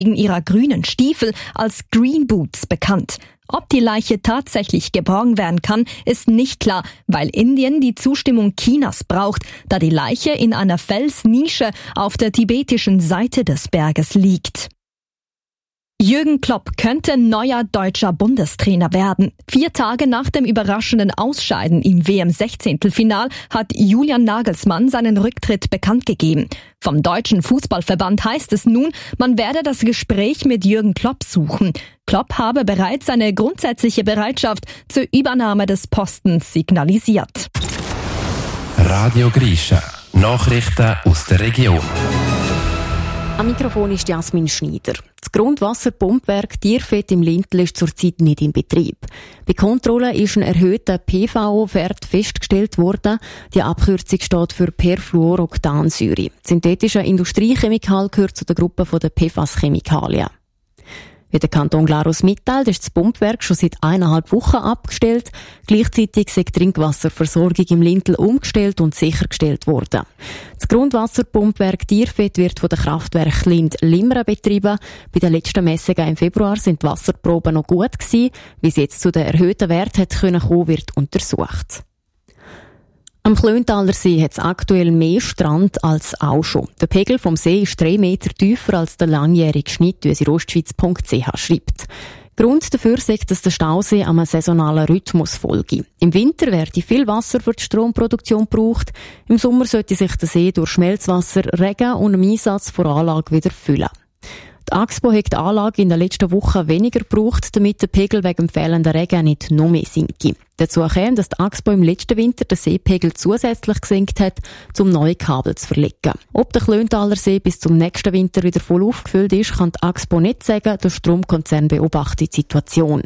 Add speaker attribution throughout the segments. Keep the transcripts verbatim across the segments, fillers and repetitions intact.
Speaker 1: wegen ihrer grünen Stiefel als Green Boots bekannt. Ob die Leiche tatsächlich geborgen werden kann, ist nicht klar, weil Indien die Zustimmung Chinas braucht, da die Leiche in einer Felsnische auf der tibetischen Seite des Berges liegt. Jürgen Klopp könnte neuer deutscher Bundestrainer werden. Vier Tage nach dem überraschenden Ausscheiden im W M-Sechzehntelfinal hat Julian Nagelsmann seinen Rücktritt bekannt gegeben. Vom Deutschen Fußballverband heißt es nun, man werde das Gespräch mit Jürgen Klopp suchen. Klopp habe bereits seine grundsätzliche Bereitschaft zur Übernahme des Postens signalisiert.
Speaker 2: Radio Grisha. Nachrichten aus der Region.
Speaker 3: Am Mikrofon ist Jasmin Schneider. Das Grundwasserpumpwerk Dierfett im Lintl ist zurzeit nicht in Betrieb. Bei Kontrollen ist ein erhöhter P V O-Wert festgestellt worden. Die Abkürzung steht für Perfluoroktansäure. Synthetischer Industriechemikal gehört zu der Gruppe der P F A S-Chemikalien. Wie der Kanton Glarus mitteilt, ist das Pumpwerk schon seit eineinhalb Wochen abgestellt. Gleichzeitig sei die Trinkwasserversorgung im Lintl umgestellt und sichergestellt worden. Das Grundwasserpumpwerk Dierfett wird von der Kraftwerk Lind-Limra betrieben. Bei den letzten Messungen im Februar sind die Wasserproben noch gut gewesen. Wie es jetzt zu den erhöhten Werten kommen konnte, wird untersucht. Am Klöntaler See hat es aktuell mehr Strand als auch schon. Der Pegel vom See ist drei Meter tiefer als der langjährige Schnitt, wie es in ostschweiz punkt c h schreibt. Grund dafür ist, dass der Stausee einem saisonalen Rhythmus folge. Im Winter werde viel Wasser für die Stromproduktion gebraucht. Im Sommer sollte sich der See durch Schmelzwasser, Regen und dem Einsatz von Anlage wieder füllen. Die Axpo hat die Anlage in den letzten Wochen weniger gebraucht, damit der Pegel wegen dem fehlenden Regen nicht noch mehr sinke. Dazu kam, dass die Axpo im letzten Winter den Seepegel zusätzlich gesenkt hat, um neue Kabel zu verlegen. Ob der Klöntaler See bis zum nächsten Winter wieder voll aufgefüllt ist, kann die Axpo nicht sagen, der Stromkonzern beobachtet die Situation.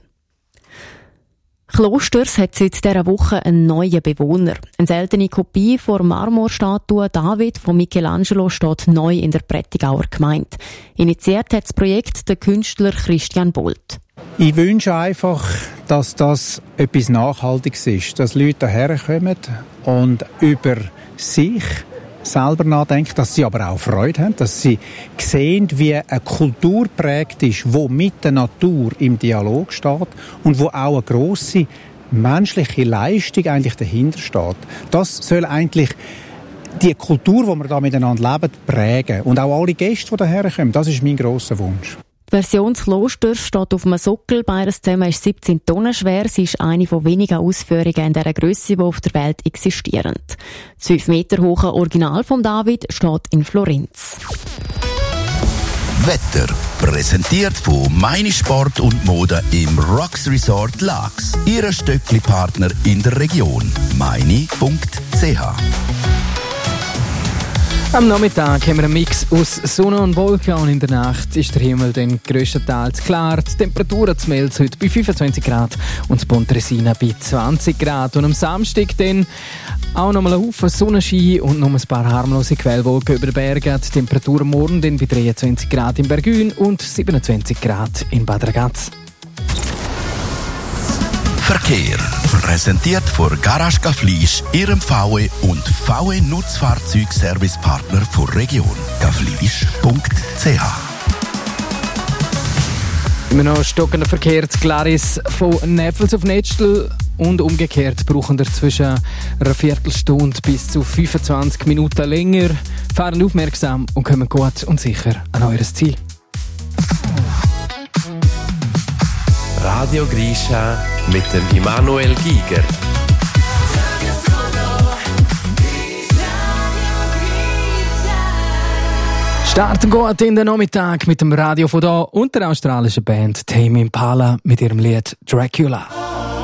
Speaker 3: Klosters hat seit dieser Woche einen neuen Bewohner. Eine seltene Kopie der Marmorstatue David von Michelangelo steht neu in der Prättigauer Gemeinde. Initiiert hat das Projekt der Künstler Christian Bolt.
Speaker 4: Ich wünsche einfach, dass das etwas Nachhaltiges ist, dass Leute herkommen und über sich selber nachdenken, dass sie aber auch Freude haben, dass sie sehen, wie eine Kultur prägt ist, die mit der Natur im Dialog steht und wo auch eine grosse menschliche Leistung eigentlich dahinter steht. Das soll eigentlich die Kultur, die wir da miteinander leben, prägen. Und auch alle Gäste, die hierher kommen, das ist mein grosser Wunsch.
Speaker 3: Die Version des Klosters steht auf einem Sockel, beides zusammen ist siebzehn Tonnen schwer. Sie ist eine von wenigen Ausführungen in dieser Grösse, die auf der Welt existieren. Das fünf Meter hohe Original von David steht in Florenz.
Speaker 5: Wetter präsentiert von Meine Sport und Mode im Rocks Resort Laax. Ihre Stöckli-Partner in der Region. meine punkt c h.
Speaker 6: Am Nachmittag haben wir einen Mix aus Sonne und Wolken und in der Nacht ist der Himmel dann grösstenteils klar. Die Temperaturen zu Mels heute bei fünfundzwanzig Grad und zu Pontresina bei zwanzig Grad. Und am Samstag dann auch nochmal ein Haufen Sonnenschein und noch ein paar harmlose Quellwolken über den Bergen. Die Temperatur morgen dann bei dreiundzwanzig Grad in Bergün und siebenundzwanzig Grad in Bad Ragaz.
Speaker 5: Verkehr. Präsentiert von Garage Gaflisch, Ihrem V W und V W Nutzfahrzeugservicepartner der Region. gaflisch punkt c h.
Speaker 6: Immer noch stockender Verkehr zu Glaris von Neffels auf Netschl und umgekehrt brauchen wir zwischen einer Viertelstunde bis zu fünfundzwanzig Minuten länger. Fahren aufmerksam und kommen gut und sicher an eures Ziel.
Speaker 2: Radio Grisha mit dem Immanuel Giger.
Speaker 6: Starten gut in den Nachmittag mit dem Radio von da und der australischen Band Tame Impala mit ihrem Lied Dracula.